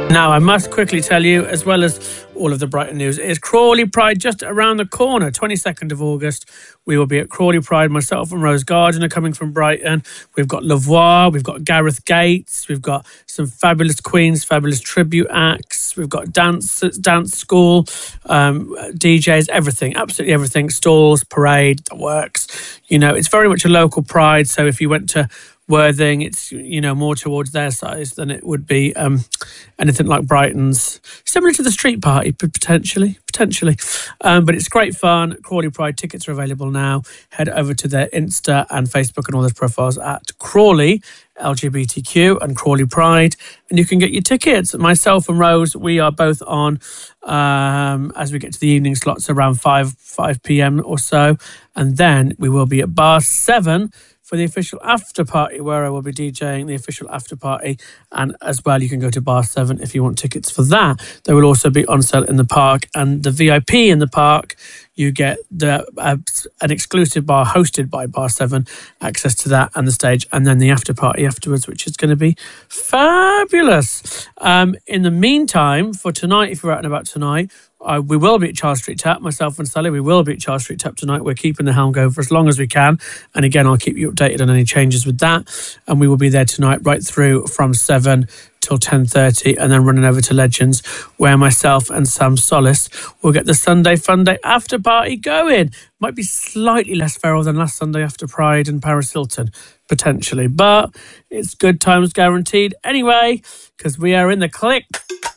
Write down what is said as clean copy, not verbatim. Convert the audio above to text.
Now, I must quickly tell you, as well as all of the Brighton news, is Crawley Pride just around the corner, 22nd of August. We will be at Crawley Pride. Myself and Rose Gardiner coming from Brighton. We've got Lavoie, we've got Gareth Gates, we've got some fabulous Queens, fabulous tribute acts. We've got dance school, DJs, everything, absolutely everything. Stalls, parade, the works. You know, it's very much a local pride. So if you went to Worthing, it's, you know, more towards their size than it would be anything like Brighton's. Similar to the street party, potentially. But it's great fun. Crawley Pride tickets are available now. Head over to their Insta and Facebook and all those profiles at Crawley LGBTQ and Crawley Pride, and you can get your tickets. Myself and Rose, we are both on as we get to the evening slots around 5 p.m. or so, and then we will be at Bar 7 for the official after party, where I will be DJing the official after party. And as well, you can go to Bar 7 if you want tickets for that. They will also be on sale in the park, and the VIP in the park, you get an exclusive bar hosted by Bar 7, access to that and the stage, and then the after party afterwards, which is going to be fabulous. In the meantime, for tonight, if you're out and about tonight, we will be at Charles Street Tap. Myself and Sally, we will be at Charles Street Tap tonight. We're keeping the helm going for as long as we can. And again, I'll keep you updated on any changes with that. And we will be there tonight right through from 7 till 10:30, and then running over to Legends, where myself and Sam Solis will get the Sunday Fun Day after party going. Might be slightly less feral than last Sunday after Pride and Paris Hilton, potentially. But it's good times guaranteed anyway, because we are in the click.